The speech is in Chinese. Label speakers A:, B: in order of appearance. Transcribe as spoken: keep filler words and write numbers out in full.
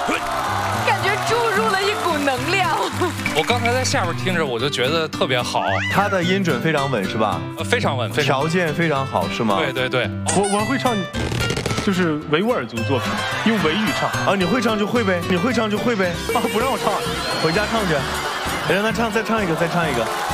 A: 感觉注入了一股能量。
B: 我刚才在下边听着，我就觉得特别好。
C: 他的音准非常稳，是吧？
B: 呃，非常稳，非常
C: 条件非常好，是吗？
B: 对对对，
D: 我我会唱，就是维吾尔族作品，用维语唱。
C: 啊，你会唱就会呗，你会唱就会呗。
D: 啊，不让我唱，
C: 回家唱去，让他唱，再唱一个，再唱一个。